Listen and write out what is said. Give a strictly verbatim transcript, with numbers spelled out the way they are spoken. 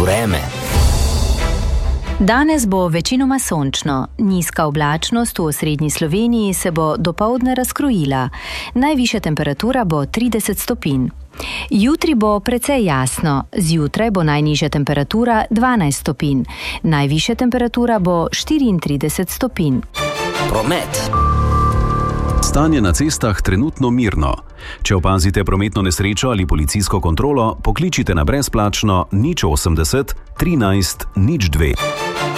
vreme. Danes bo večinoma sončno. Nizka oblačnost v osrednji Sloveniji se bo dopoldne razkrojila. Najvišja temperatura bo trideset stopinj. Jutri bo precej jasno. Zjutraj bo najnižja temperatura dvanajst stopinj. Najvišja temperatura bo štiriintrideset stopinj. Promet. Stanje na cestah trenutno mirno. Če opazite prometno nesrečo ali policijsko kontrolo, pokličite na brezplačno nič osemdeset trinajst nič dve.